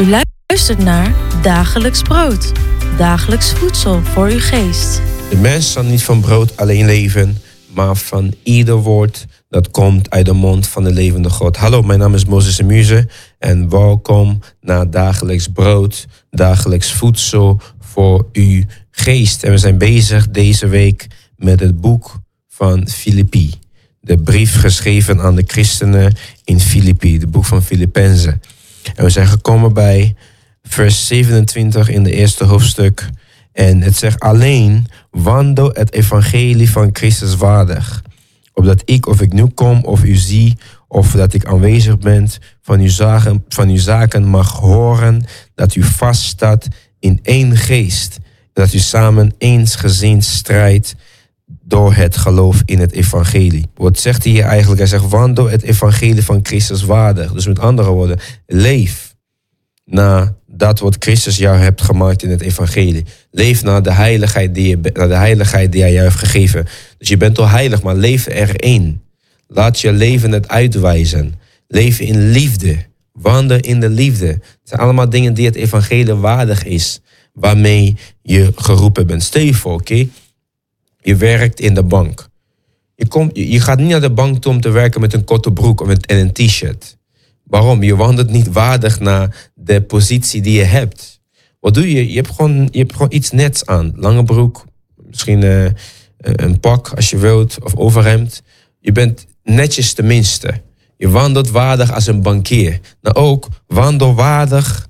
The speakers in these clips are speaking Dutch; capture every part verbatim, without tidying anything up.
U luistert naar Dagelijks Brood. Dagelijks voedsel voor uw geest. De mens zal niet van brood alleen leven, maar van ieder woord dat komt uit de mond van de levende God. Hallo, mijn naam is Moses Emuse en welkom naar Dagelijks Brood, Dagelijks Voedsel voor uw geest. En we zijn bezig deze week met het boek van Filippi. De brief geschreven aan de christenen in Filippi, het boek van Filippenzen. En we zijn gekomen bij vers zevenentwintig in de eerste hoofdstuk. En het zegt alleen, wandel het evangelie van Christus waardig. Opdat ik, of ik nu kom, of u zie, of dat ik aanwezig ben, van uw zaken, van uw zaken mag horen, dat u vaststaat in één geest. Dat u samen eensgezind strijdt door het geloof in het evangelie. Wat zegt hij hier eigenlijk? Hij zegt, wandel het evangelie van Christus waardig. Dus met andere woorden, leef naar dat wat Christus jou hebt gemaakt in het evangelie. Leef naar de heiligheid die, je, naar de heiligheid die hij jou heeft gegeven. Dus je bent al heilig, maar leef erin. Laat je leven het uitwijzen. Leef in liefde. Wandel in de liefde. Het zijn allemaal dingen die het evangelie waardig is. Waarmee je geroepen bent. Stel je voor, oké? Okay? Je werkt in de bank. Je, komt, je gaat niet naar de bank toe om te werken met een korte broek of met, en een t-shirt. Waarom? Je wandelt niet waardig naar de positie die je hebt. Wat doe je? Je hebt gewoon, je hebt gewoon iets nets aan. Lange broek, misschien uh, een pak als je wilt, of overhemd. Je bent netjes tenminste. Je wandelt waardig als een bankier. Nou ook, wandel waardig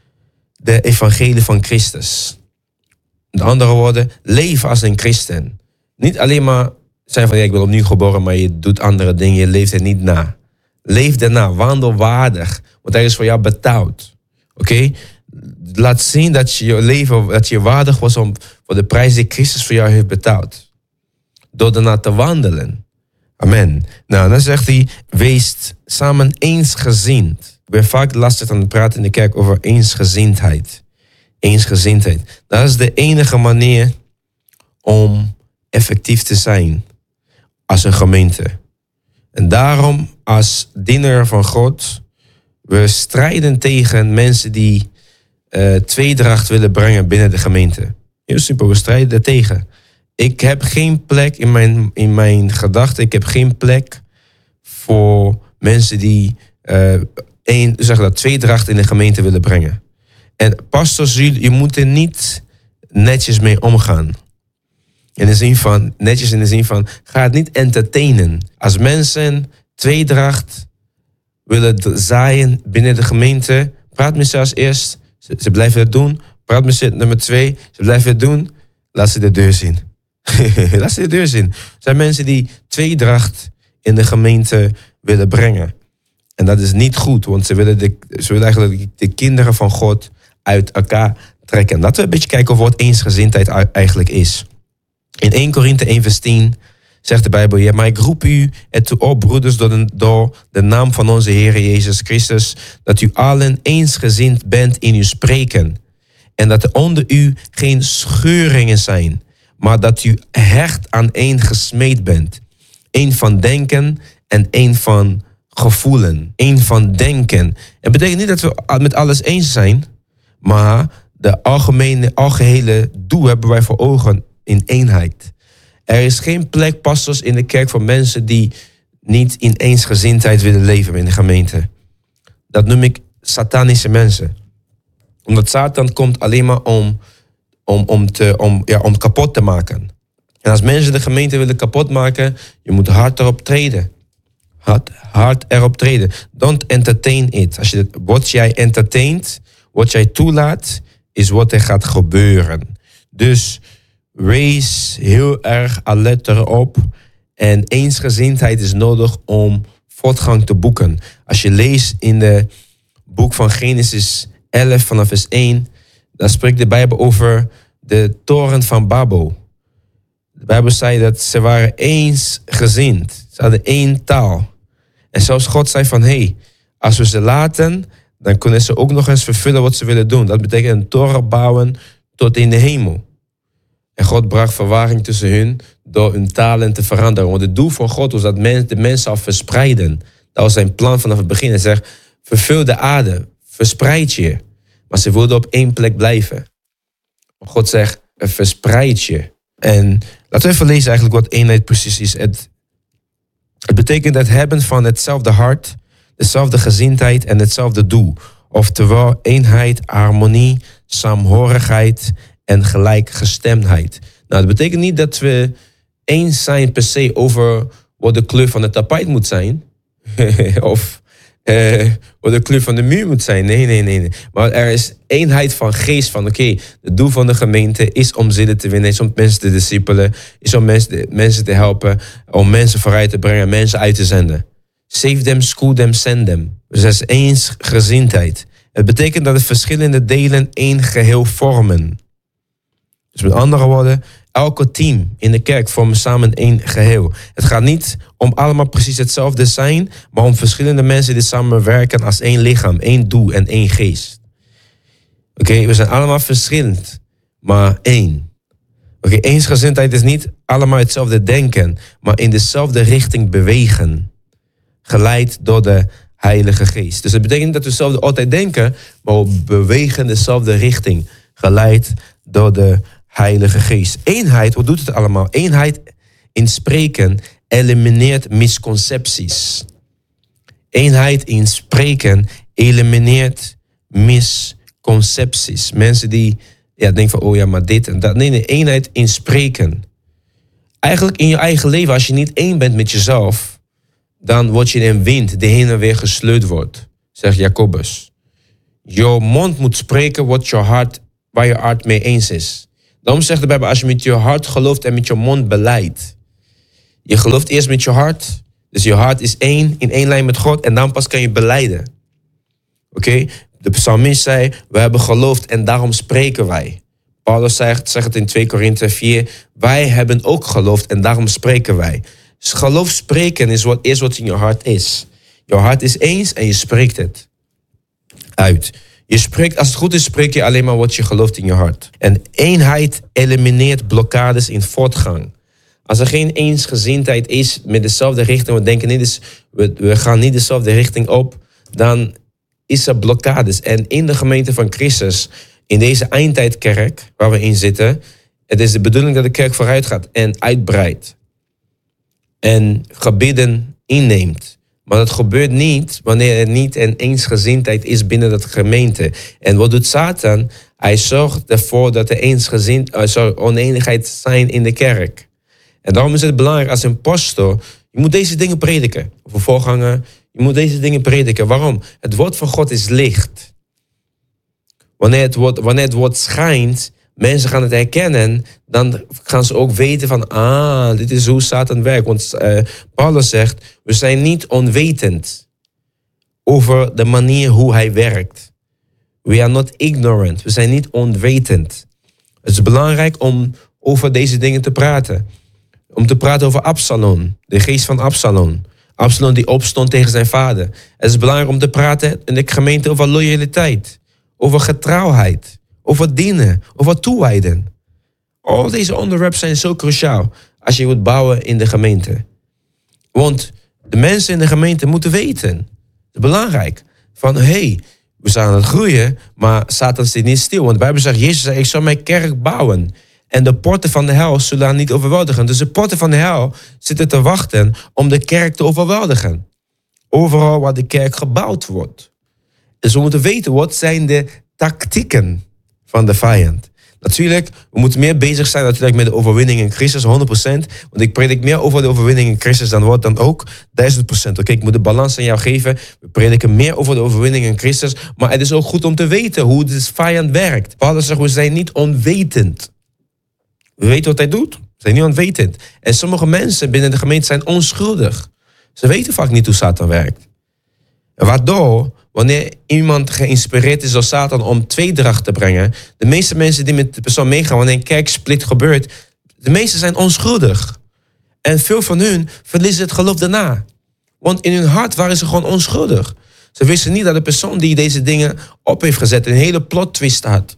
de evangelie van Christus. Met andere woorden, leef als een christen. Niet alleen maar zijn van, ja, ik ben opnieuw geboren, maar je doet andere dingen, je leeft er niet na. Leef daarna, wandel waardig, want hij is voor jou betaald. Oké? Okay? Laat zien dat je je leven, dat je waardig was om, voor de prijs die Christus voor jou heeft betaald. Door daarna te wandelen. Amen. Nou, dan zegt hij, wees samen eensgezind. Ik ben vaak lastig aan het praten in de kerk over eensgezindheid. Eensgezindheid. Dat is de enige manier om effectief te zijn als een gemeente. En daarom, als dienaar van God, we strijden tegen mensen die uh, tweedracht willen brengen binnen de gemeente. Heel simpel, we strijden er tegen. Ik heb geen plek in mijn, in mijn gedachten, ik heb geen plek voor mensen die uh, een, zeg dat, tweedracht in de gemeente willen brengen. En pastors, je moet er niet netjes mee omgaan. In de zin van, netjes in de zin van, ga het niet entertainen. Als mensen tweedracht willen zaaien binnen de gemeente, praat met ze als eerst. Ze, ze blijven het doen. Praat met ze nummer twee. Ze blijven het doen. Laat ze de deur zien. Laat ze de deur zien. Er zijn mensen die tweedracht in de gemeente willen brengen. En dat is niet goed, want ze willen, de, ze willen eigenlijk de kinderen van God uit elkaar trekken. Laten we een beetje kijken over wat eensgezindheid eigenlijk is. In eerste Korinthe één vers tien zegt de Bijbel, ja, maar ik roep u ertoe op, broeders, door de, door de naam van onze Heer Jezus Christus, dat u allen eensgezind bent in uw spreken. En dat er onder u geen scheuringen zijn, maar dat u hecht aan één gesmeed bent. Eén van denken en één van gevoelen. Eén van denken. Het betekent niet dat we met alles eens zijn, maar de algemene, algehele doel hebben wij voor ogen in eenheid. Er is geen plek, pastors, in de kerk voor mensen die niet in eensgezindheid willen leven in de gemeente. Dat noem ik satanische mensen. Omdat Satan komt alleen maar om, om, om, te, om, ja, om kapot te maken. En als mensen de gemeente willen kapot maken, je moet hard erop treden. Hard, hard erop treden. Don't entertain it. Als je, wat jij entertaint, wat jij toelaat, is wat er gaat gebeuren. Dus wees heel erg alert erop. En eensgezindheid is nodig om voortgang te boeken. Als je leest in het boek van Genesis elf vanaf vers één, dan spreekt de Bijbel over de toren van Babel. De Bijbel zei dat ze waren eensgezind. Ze hadden één taal. En zelfs God zei van, hé, hey, als we ze laten, dan kunnen ze ook nog eens vervullen wat ze willen doen. Dat betekent een toren bouwen tot in de hemel. En God bracht verwarring tussen hun door hun talen te veranderen. Want het doel van God was dat men, de mensen zou verspreiden. Dat was zijn plan vanaf het begin. Hij zegt, vervul de aarde, verspreid je. maar ze wilden op één plek blijven. God zegt, verspreid je. En laten we even lezen eigenlijk wat eenheid precies is. Het, het betekent het hebben van hetzelfde hart, dezelfde gezindheid en hetzelfde doel. Oftewel eenheid, harmonie, saamhorigheid en gelijkgestemdheid. Nou, dat betekent niet dat we eens zijn per se over wat de kleur van het tapijt moet zijn. of uh, wat de kleur van de muur moet zijn. Nee, nee, nee, nee. Maar er is eenheid van geest van, oké, okay, het doel van de gemeente is om zielen te winnen, is om mensen te discipelen, is om mensen, mensen te helpen, om mensen vooruit te brengen, mensen uit te zenden. Save them, school them, send them. Dus dat is eensgezindheid. Het betekent dat de verschillende delen één geheel vormen. Dus met andere woorden, elke team in de kerk vormen samen één geheel. Het gaat niet om allemaal precies hetzelfde zijn, maar om verschillende mensen die samenwerken als één lichaam, één doel en één geest. Oké, okay, we zijn allemaal verschillend, maar één. Oké, okay, eensgezindheid is niet allemaal hetzelfde denken, maar in dezelfde richting bewegen. Geleid door de Heilige Geest. Dus het betekent niet dat we hetzelfde altijd denken, maar we bewegen dezelfde richting. Geleid door de Heilige Geest. Eenheid, wat doet het allemaal? Eenheid in spreken elimineert misconcepties. Eenheid in spreken elimineert misconcepties. Mensen die ja, denken van, oh ja, maar dit en dat. Nee, nee, eenheid in spreken. Eigenlijk in je eigen leven, als je niet één bent met jezelf, dan word je in wind die heen en weer gesleurd wordt, zegt Jacobus. Je mond moet spreken wat je hart, waar je hart mee eens is. Daarom zegt de Bijbel, als je met je hart gelooft en met je mond beleidt. Je gelooft eerst met je hart, dus je hart is één, in één lijn met God, en dan pas kan je belijden. Oké? Okay? De psalmist zei, we hebben geloofd en daarom spreken wij. Paulus zegt, zegt het in twee Korinthe vier, wij hebben ook geloofd en daarom spreken wij. Dus geloof spreken is wat, is wat in je hart is. Je hart is eens en je spreekt het uit. Je spreekt, als het goed is, spreek je alleen maar wat je gelooft in je hart. En eenheid elimineert blokkades in voortgang. Als er geen eensgezindheid is met dezelfde richting, we denken niet eens, we, we gaan niet dezelfde richting op, dan is er blokkades. En in de gemeente van Christus, in deze eindtijdkerk waar we in zitten, het is de bedoeling dat de kerk vooruit gaat en uitbreidt. En gebieden inneemt. Maar dat gebeurt niet wanneer er niet een eensgezindheid is binnen dat gemeente. En wat doet Satan? Hij zorgt ervoor dat er eensgezind, uh, sorry, oneenigheid zijn in de kerk. En daarom is het belangrijk als een pastor, je moet deze dingen prediken. Of een voorganger, je moet deze dingen prediken. Waarom? Het woord van God is licht. Wanneer het woord, wanneer het woord schijnt, mensen gaan het herkennen, dan gaan ze ook weten van, ah, dit is hoe Satan werkt. Want uh, Paulus zegt, we zijn niet onwetend over de manier hoe hij werkt. We are not ignorant. We zijn niet onwetend. Het is belangrijk om over deze dingen te praten. Om te praten over Absalom, de geest van Absalom. Absalom die opstond tegen zijn vader. Het is belangrijk om te praten in de gemeente over loyaliteit, over getrouwheid, over dienen, over toewijden. Al deze onderwerpen zijn zo cruciaal als je wilt bouwen in de gemeente. Want de mensen in de gemeente moeten weten, het is belangrijk, van hé, hey, we zijn aan het groeien, maar Satan zit niet stil. Want de Bijbel zegt, Jezus zei, ik zal mijn kerk bouwen. En de poorten van de hel zullen haar niet overweldigen. Dus de poorten van de hel zitten te wachten om de kerk te overweldigen. Overal waar de kerk gebouwd wordt. Dus we moeten weten, wat zijn de tactieken van de vijand. Natuurlijk, we moeten meer bezig zijn natuurlijk met de overwinning in Christus, honderd procent. Want ik predik meer over de overwinning in Christus dan wat dan ook, duizend procent. Oké, ik moet de balans aan jou geven. We prediken meer over de overwinning in Christus. Maar het is ook goed om te weten hoe de vijand werkt. Paulus zegt, we zijn niet onwetend. We weten wat hij doet. We zijn niet onwetend. En sommige mensen binnen de gemeente zijn onschuldig. Ze weten vaak niet hoe Satan werkt. En waardoor, wanneer iemand geïnspireerd is door Satan om tweedracht te brengen, de meeste mensen die met de persoon meegaan, wanneer een kerksplit gebeurt, de meeste zijn onschuldig. En veel van hun verliezen het geloof daarna. Want in hun hart waren ze gewoon onschuldig. Ze wisten niet dat de persoon die deze dingen op heeft gezet een hele plot twist had.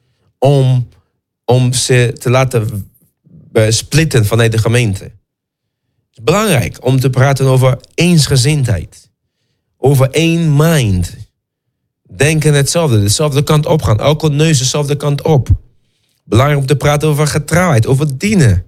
Om, om ze te laten splitten vanuit de gemeente. Het is belangrijk om te praten over eensgezindheid. Over één mind. denken hetzelfde. Dezelfde kant op gaan. Elke neus dezelfde kant op. Belangrijk om te praten over getrouwheid. Over dienen.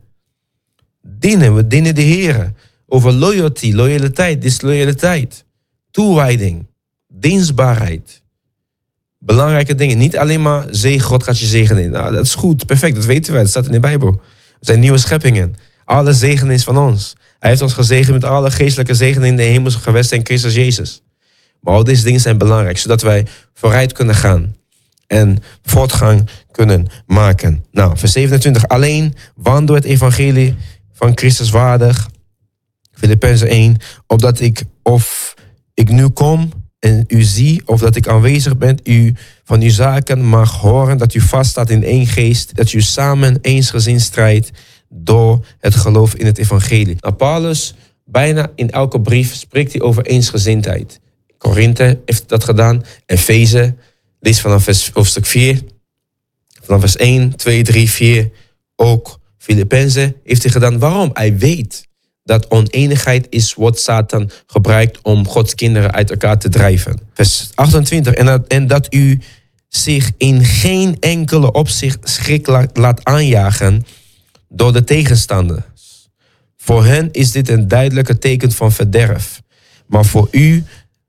Dienen. We dienen de Heer. Over loyalty. Loyaliteit. Disloyaliteit. Toewijding. Dienstbaarheid. Belangrijke dingen. Niet alleen maar zegen. God gaat je zegenen. Nou, dat is goed. Perfect. Dat weten we. Dat staat in de Bijbel. We zijn nieuwe scheppingen. Alle zegen is van ons. Hij heeft ons gezegend met alle geestelijke zegenen in de hemelse gewesten in Christus Jezus. Maar al deze dingen zijn belangrijk, zodat wij vooruit kunnen gaan en voortgang kunnen maken. Nou, vers zevenentwintig. Alleen wandel het evangelie van Christus waardig. Filippenzen één. Opdat ik, of ik nu kom en u zie, of dat ik aanwezig ben, u van uw zaken mag horen, dat u vaststaat in één geest, dat u samen eensgezind strijdt door het geloof in het evangelie. Nou, Paulus, bijna in elke brief spreekt hij over eensgezindheid. Korinthe heeft dat gedaan. Efeze, lees vanaf vers, hoofdstuk vier. Vanaf vers één, twee, drie, vier. Ook Filippenzen heeft hij gedaan. Waarom? Hij weet dat oneenigheid is wat Satan gebruikt om Gods kinderen uit elkaar te drijven. Vers achtentwintig. En dat, en dat u zich in geen enkele opzicht schrik laat, laat aanjagen door de tegenstanders. Voor hen is dit een duidelijke teken van verderf. Maar voor u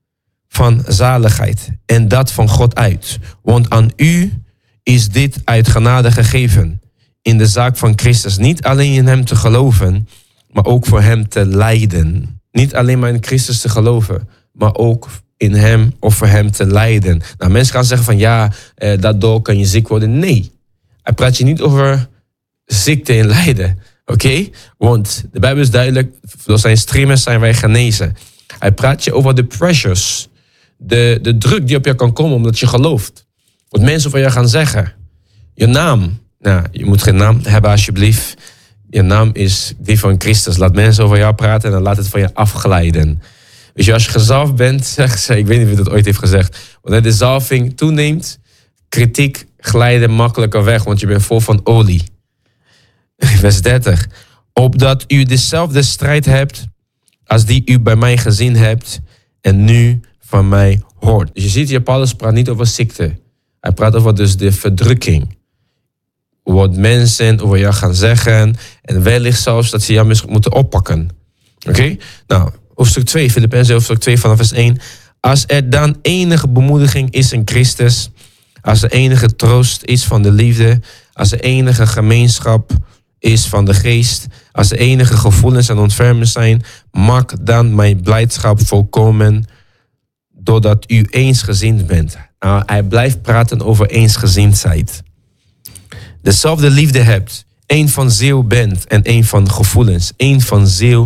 van zaligheid. En dat van God uit. Want aan u is dit uit genade gegeven. In de zaak van Christus. Niet alleen in hem te geloven, maar ook voor hem te lijden. Niet alleen maar in Christus te geloven, maar ook in hem of voor hem te lijden. Nou, mensen gaan zeggen van ja, eh, daardoor kan je ziek worden. Nee, hij praat je niet over ziekte en lijden. Oké? Okay? Want de Bijbel is duidelijk, door zijn streamers zijn wij genezen. Hij praat je over de pressures. De, de druk die op je kan komen omdat je gelooft. Wat mensen van jou gaan zeggen. Je naam. Nou, je moet geen naam hebben alsjeblieft. Je naam is die van Christus. Laat mensen over jou praten en dan laat het van je afglijden. Weet je, als je gezalfd bent, zeg ze, ik weet niet wie dat ooit heeft gezegd. Wanneer de zalving toeneemt, kritiek glijden makkelijker weg, want je bent vol van olie. Vers dertig. Opdat u dezelfde strijd hebt als die u bij mij gezien hebt en nu van mij hoort. Dus je ziet hier, Paulus praat niet over ziekte. Hij praat over dus de verdrukking. Wat mensen over jou gaan zeggen. En wellicht zelfs dat ze jou misschien moeten oppakken. Oké? Okay? Nou, hoofdstuk twee, Filippenzen hoofdstuk twee vanaf vers één. Als er dan enige bemoediging is in Christus. Als er enige troost is van de liefde. Als er enige gemeenschap is van de geest. Als er enige gevoelens en ontfermers zijn. Maak dan mijn blijdschap volkomen. Doordat u eensgezind bent. Nou, hij blijft praten over eensgezindheid. Dezelfde liefde hebt. Eén van ziel bent en één van gevoelens. Eén van ziel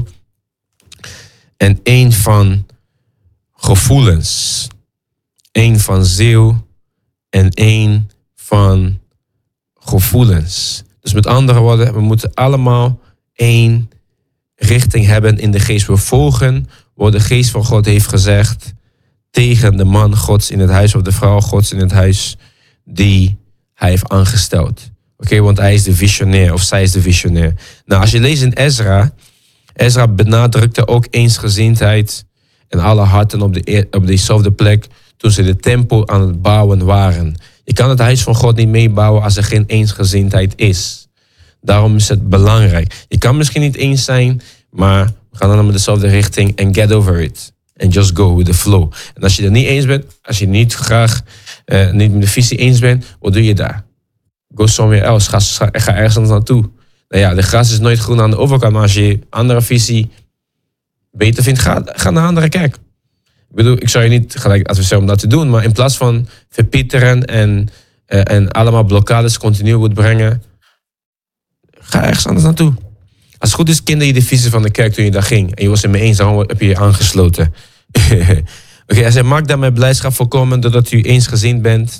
en één van gevoelens. Eén van ziel en één van gevoelens. Dus met andere woorden, we moeten allemaal één richting hebben in de geest. We volgen wat de geest van God heeft gezegd tegen de man Gods in het huis of de vrouw Gods in het huis die hij heeft aangesteld. Oké, okay, want hij is de visionair of zij is de visionair. Nou, als je leest in Ezra, Ezra benadrukte ook eensgezindheid en alle harten op, de, op dezelfde plek toen ze de tempel aan het bouwen waren. Je kan het huis van God niet meebouwen als er geen eensgezindheid is. Daarom is het belangrijk. Je kan misschien niet eens zijn, maar we gaan dan in dezelfde richting en get over it. And just go with the flow. En als je er niet eens bent, als je niet graag uh, niet met de visie eens bent, wat doe je daar? Go somewhere else. Ga, ga ergens anders naartoe. Nou ja, de gras is nooit groen aan de overkant, maar als je andere visie beter vindt, ga, ga naar een andere kerk. Ik bedoel, ik zou je niet gelijk adviseren om dat te doen, maar in plaats van verpieteren en, uh, en allemaal blokkades continu moet brengen, ga ergens anders naartoe. Als het goed is, kende je de visie van de kerk toen je daar ging. En je was er mee eens, dan heb je je aangesloten. Oké, okay, hij zei, maak dan mijn blijdschap volkomen doordat u eensgezind bent.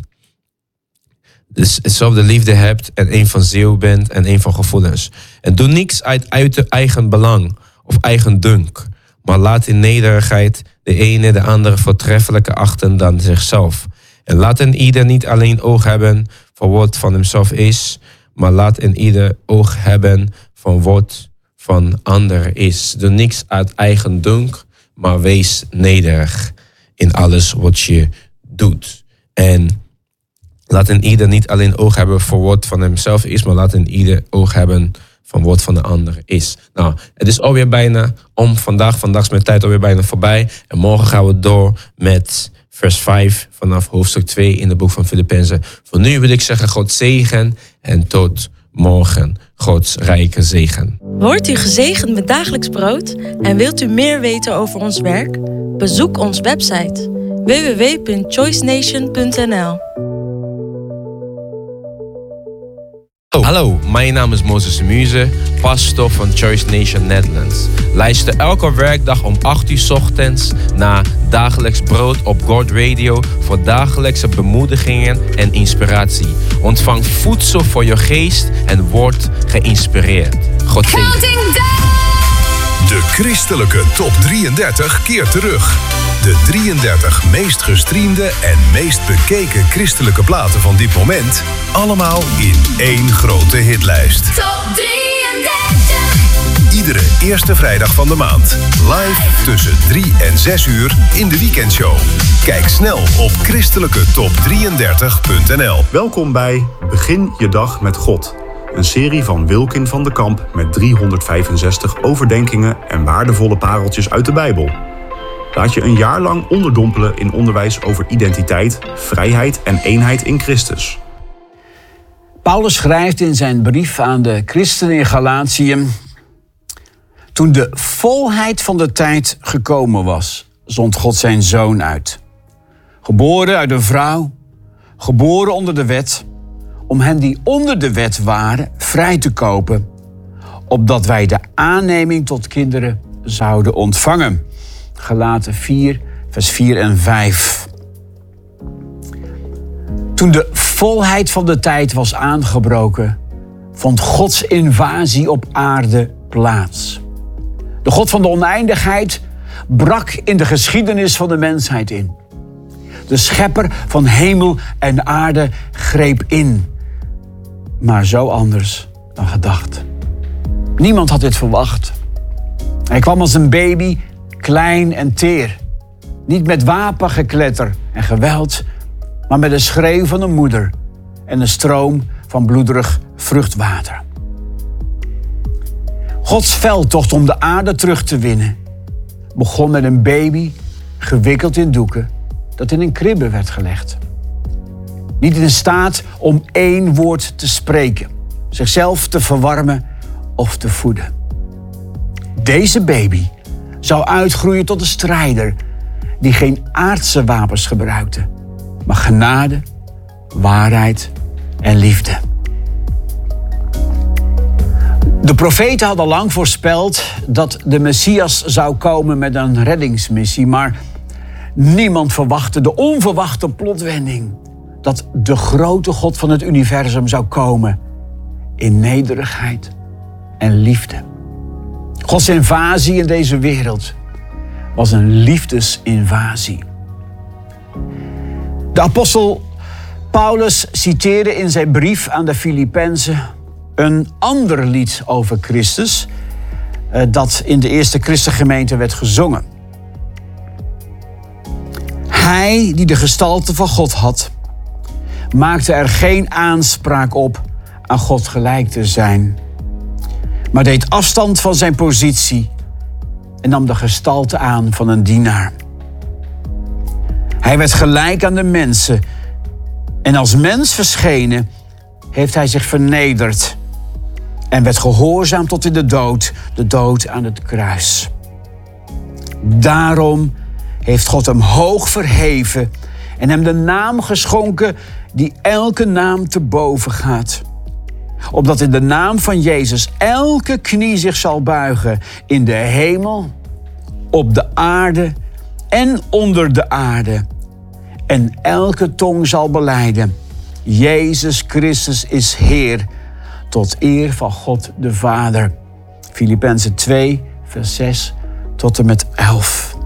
Dus hetzelfde liefde hebt en één van ziel bent en één van gevoelens. En doe niks uit, uit eigen belang of eigen dunk. Maar laat in nederigheid de ene de andere voortreffelijker achten dan zichzelf. En laat in ieder niet alleen oog hebben voor wat van hemzelf is, maar laat in ieder oog hebben van wat van ander is. Doe niks uit eigen dunk, maar wees nederig in alles wat je doet. En laat in ieder niet alleen oog hebben voor wat van hemzelf is, maar laat in ieder oog hebben van wat van de ander is. Nou, het is alweer bijna om vandaag. Vandaag is mijn tijd alweer bijna voorbij. En morgen gaan we door met vers vijf vanaf hoofdstuk twee in het boek van Filippenzen. Voor nu wil ik zeggen God zegen en tot morgen. Gods rijke zegen. Wordt u gezegend met dagelijks brood en wilt u meer weten over ons werk? Bezoek onze website w w w punt choice nation punt n l. Hallo, mijn naam is Moses Muze, pastor van Choice Nation Netherlands. Luister elke werkdag om acht uur 's ochtends naar Dagelijks Brood op God Radio voor dagelijkse bemoedigingen en inspiratie. Ontvang voedsel voor je geest en word geïnspireerd. God zegen. De christelijke top drieëndertig keert terug. De drieëndertig meest gestreamde en meest bekeken christelijke platen van dit moment. Allemaal in één grote hitlijst. Top drieëndertig. Iedere eerste vrijdag van de maand. Live tussen drie en zes uur in de weekendshow. Kijk snel op christelijke top drieëndertig punt n l. Welkom bij Begin je dag met God. Een serie van Wilkin van de Kamp met driehonderdvijfenzestig overdenkingen en waardevolle pareltjes uit de Bijbel. Laat je een jaar lang onderdompelen in onderwijs over identiteit, vrijheid en eenheid in Christus. Paulus schrijft in zijn brief aan de christenen in Galatië: toen de volheid van de tijd gekomen was, zond God zijn zoon uit. Geboren uit een vrouw, geboren onder de wet, om hen die onder de wet waren vrij te kopen, opdat wij de aanneming tot kinderen zouden ontvangen. Galaten vier, vers vier en vijf. Toen de volheid van de tijd was aangebroken, vond Gods invasie op aarde plaats. De God van de oneindigheid brak in de geschiedenis van de mensheid in. De schepper van hemel en aarde greep in. Maar zo anders dan gedacht. Niemand had dit verwacht. Hij kwam als een baby, klein en teer. Niet met wapengekletter en geweld, maar met een schreeuw van een moeder en een stroom van bloederig vruchtwater. Gods veldtocht om de aarde terug te winnen begon met een baby gewikkeld in doeken dat in een kribbe werd gelegd. Niet in staat om één woord te spreken, zichzelf te verwarmen of te voeden. Deze baby zou uitgroeien tot een strijder die geen aardse wapens gebruikte, maar genade, waarheid en liefde. De profeten hadden lang voorspeld dat de Messias zou komen met een reddingsmissie, maar niemand verwachtte de onverwachte plotwending dat de grote God van het universum zou komen in nederigheid en liefde. Gods invasie in deze wereld was een liefdesinvasie. De apostel Paulus citeerde in zijn brief aan de Filippenzen een ander lied over Christus dat in de eerste christengemeente werd gezongen. Hij die de gestalte van God had, maakte er geen aanspraak op aan God gelijk te zijn, maar deed afstand van zijn positie en nam de gestalte aan van een dienaar. Hij werd gelijk aan de mensen en als mens verschenen heeft hij zich vernederd en werd gehoorzaam tot in de dood, de dood aan het kruis. Daarom heeft God hem hoog verheven en hem de naam geschonken die elke naam te boven gaat. Opdat in de naam van Jezus elke knie zich zal buigen in de hemel, op de aarde en onder de aarde. En elke tong zal belijden: Jezus Christus is Heer, tot eer van God de Vader. Filippenzen twee, vers zes tot en met elf.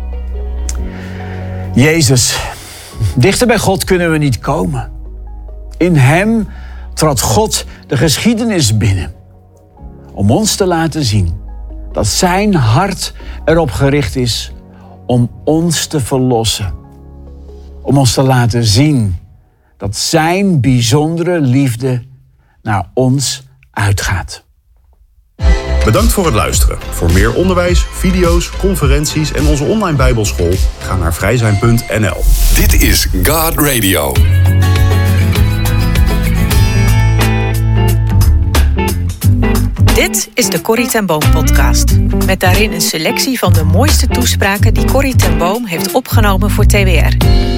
Jezus, dichter bij God kunnen we niet komen. In hem trad God de geschiedenis binnen om ons te laten zien dat zijn hart erop gericht is om ons te verlossen. om ons te laten zien dat zijn bijzondere liefde naar ons uitgaat. Bedankt voor het luisteren. Voor meer onderwijs, video's, conferenties en onze online bijbelschool ga naar vrijzijn punt n l. Dit is God Radio. Dit is de Corrie ten Boom podcast. Met daarin een selectie van de mooiste toespraken die Corrie ten Boom heeft opgenomen voor T W R.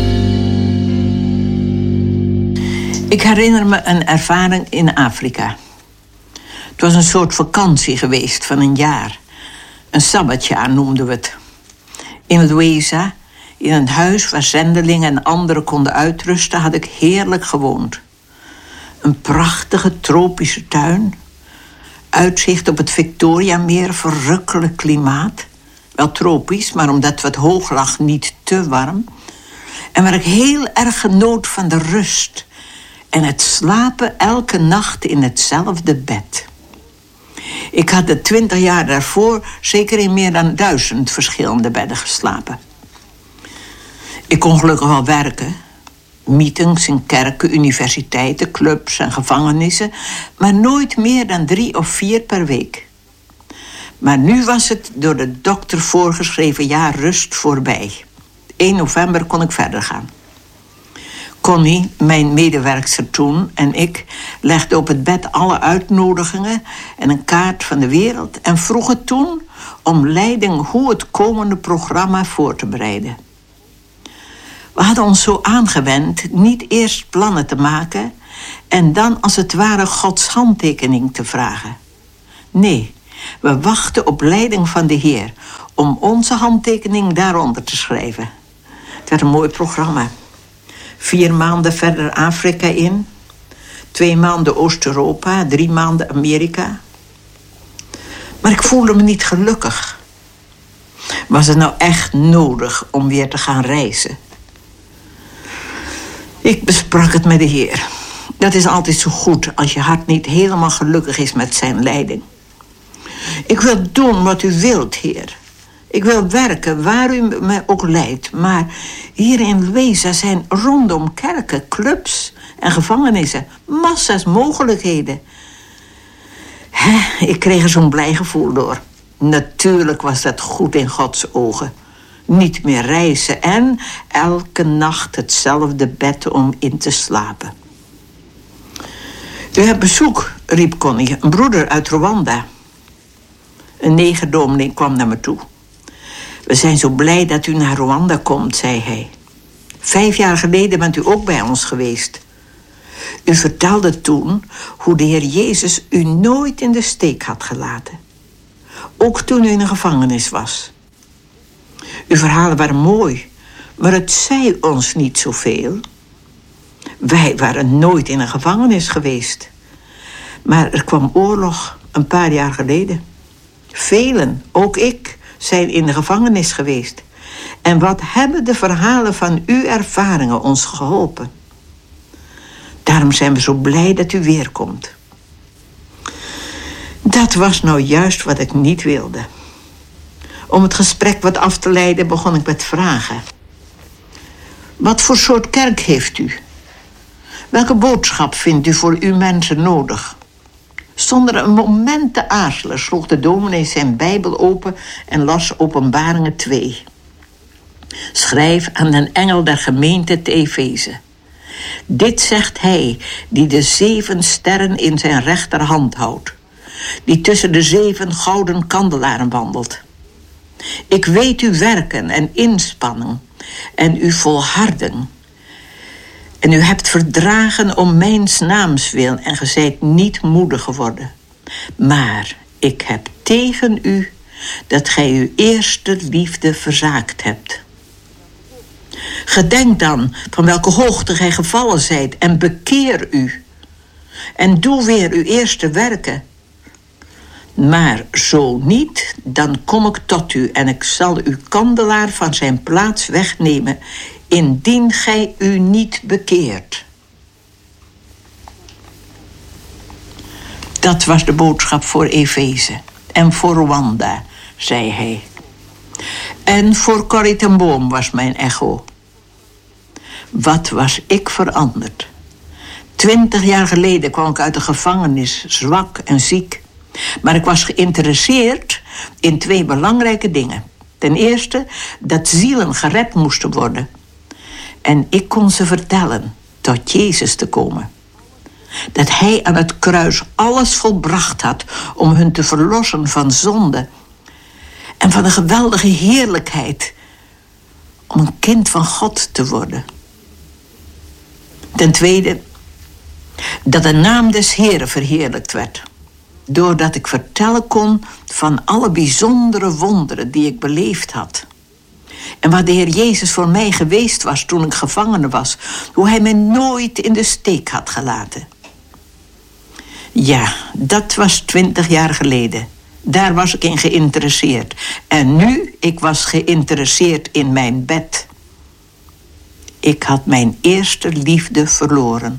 Ik herinner me een ervaring in Afrika. Het was een soort vakantie geweest van een jaar. Een sabbatjaar noemden we het. In Lueza, in een huis waar zendelingen en anderen konden uitrusten, had ik heerlijk gewoond. Een prachtige tropische tuin. Uitzicht op het Victoriameer, verrukkelijk klimaat. Wel tropisch, maar omdat het wat hoog lag, niet te warm. En waar ik heel erg genoot van de rust. En het slapen elke nacht in hetzelfde bed. Ik had de twintig jaar daarvoor zeker in meer dan duizend verschillende bedden geslapen. Ik kon gelukkig wel werken. Meetings in kerken, universiteiten, clubs en gevangenissen. Maar nooit meer dan drie of vier per week. Maar nu was het door de dokter voorgeschreven jaar rust voorbij. één november kon ik verder gaan. Connie, mijn medewerkster toen, en ik legden op het bed alle uitnodigingen en een kaart van de wereld en vroegen toen om leiding hoe het komende programma voor te bereiden. We hadden ons zo aangewend niet eerst plannen te maken en dan als het ware Gods handtekening te vragen. Nee, we wachten op leiding van de Heer om onze handtekening daaronder te schrijven. Het werd een mooi programma. Vier maanden verder Afrika in. Twee maanden Oost-Europa. Drie maanden Amerika. Maar ik voelde me niet gelukkig. Was het nou echt nodig om weer te gaan reizen? Ik besprak het met de Heer. Dat is altijd zo goed als je hart niet helemaal gelukkig is met zijn leiding. Ik wil doen wat u wilt, Heer. Ik wil werken waar u me ook leidt. Maar hier in Lueza zijn rondom kerken, clubs en gevangenissen massa's mogelijkheden. He, ik kreeg er zo'n blij gevoel door. Natuurlijk was dat goed in Gods ogen. Niet meer reizen en elke nacht hetzelfde bed om in te slapen. U hebt bezoek, riep Connie, een broeder uit Rwanda. Een negerdominee kwam naar me toe. We zijn zo blij dat u naar Rwanda komt, zei hij. Vijf jaar geleden bent u ook bij ons geweest. U vertelde toen hoe de Heer Jezus u nooit in de steek had gelaten. Ook toen u in een gevangenis was. Uw verhalen waren mooi, maar het zei ons niet zoveel. Wij waren nooit in een gevangenis geweest. Maar er kwam oorlog een paar jaar geleden. Velen, ook ik, zijn in de gevangenis geweest. En wat hebben de verhalen van uw ervaringen ons geholpen? Daarom zijn we zo blij dat u weer komt. Dat was nou juist wat ik niet wilde. Om het gesprek wat af te leiden begon ik met vragen. Wat voor soort kerk heeft u? Welke boodschap vindt u voor uw mensen nodig? Zonder een moment te aarzelen sloeg de dominee zijn Bijbel open en las Openbaringen twee. Schrijf aan de engel der gemeente te Efeze. Dit zegt hij die de zeven sterren in zijn rechterhand houdt, die tussen de zeven gouden kandelaren wandelt. Ik weet uw werken en inspanning en uw volharding. En u hebt verdragen om mijns naams wil en ge zijt niet moedig geworden. Maar ik heb tegen u dat gij uw eerste liefde verzaakt hebt. Gedenk dan van welke hoogte gij gevallen zijt en bekeer u. En doe weer uw eerste werken. Maar zo niet, dan kom ik tot u en ik zal uw kandelaar van zijn plaats wegnemen, indien gij u niet bekeert. Dat was de boodschap voor Efeze en voor Rwanda, zei hij. En voor Corrie ten Boom was mijn echo. Wat was ik veranderd. Twintig jaar geleden kwam ik uit de gevangenis, zwak en ziek. Maar ik was geïnteresseerd in twee belangrijke dingen. Ten eerste, dat zielen gered moesten worden. En ik kon ze vertellen tot Jezus te komen. Dat hij aan het kruis alles volbracht had om hun te verlossen van zonde. En van een geweldige heerlijkheid om een kind van God te worden. Ten tweede, dat de naam des Heren verheerlijkt werd. Doordat ik vertellen kon van alle bijzondere wonderen die ik beleefd had. En waar de Heer Jezus voor mij geweest was toen ik gevangene was. Hoe hij mij nooit in de steek had gelaten. Ja, dat was twintig jaar geleden. Daar was ik in geïnteresseerd. En nu, ik was geïnteresseerd in mijn bed. Ik had mijn eerste liefde verloren.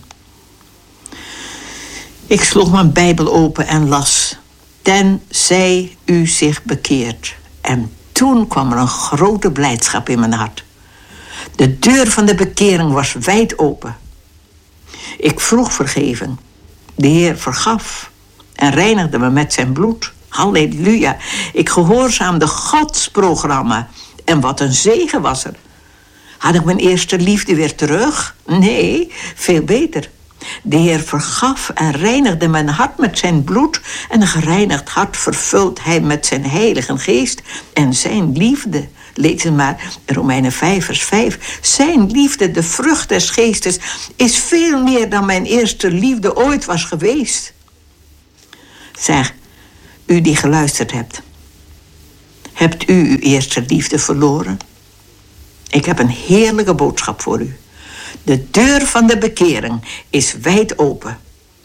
Ik sloeg mijn Bijbel open en las. Tenzij u zich bekeert. En toen kwam er een grote blijdschap in mijn hart. De deur van de bekering was wijd open. Ik vroeg vergeving. De Heer vergaf en reinigde me met zijn bloed. Halleluja. Ik gehoorzaamde Gods programma. En wat een zegen was er. Had ik mijn eerste liefde weer terug? Nee, veel beter. De Heer vergaf en reinigde mijn hart met zijn bloed. En een gereinigd hart vervult hij met zijn heilige geest en zijn liefde. Lees het maar, Romeinen vijf vers vijf. Zijn liefde, de vrucht des geestes, is veel meer dan mijn eerste liefde ooit was geweest. Zeg, u die geluisterd hebt. Hebt u uw eerste liefde verloren? Ik heb een heerlijke boodschap voor u. De deur van de bekering is wijd open.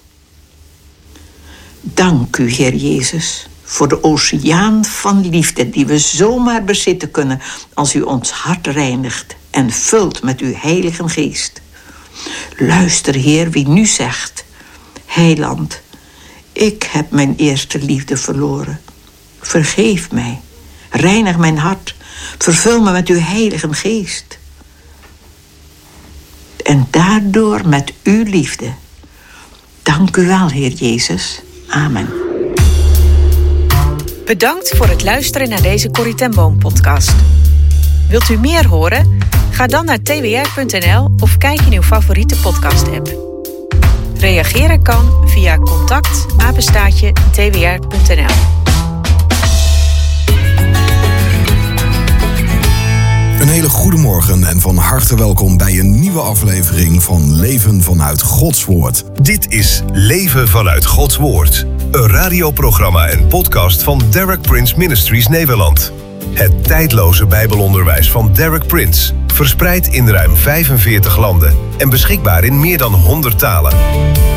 Dank u, Heer Jezus, voor de oceaan van liefde die we zomaar bezitten kunnen als u ons hart reinigt en vult met uw heilige geest. Luister, Heer, wie nu zegt: Heiland, ik heb mijn eerste liefde verloren. Vergeef mij, reinig mijn hart, vervul me met uw heilige geest. En daardoor met uw liefde. Dank u wel, Heer Jezus. Amen. Bedankt voor het luisteren naar deze Corrie ten Boom podcast. Wilt u meer horen? Ga dan naar t w r punt n l of kijk in uw favoriete podcast app. Reageren kan via contact apenstaartje t w r punt n l. Een hele goede morgen en van harte welkom bij een nieuwe aflevering van Leven vanuit Gods Woord. Dit is Leven vanuit Gods Woord. Een radioprogramma en podcast van Derek Prince Ministries Nederland. Het tijdloze Bijbelonderwijs van Derek Prince. Verspreid in ruim vijfenveertig landen en beschikbaar in meer dan honderd talen.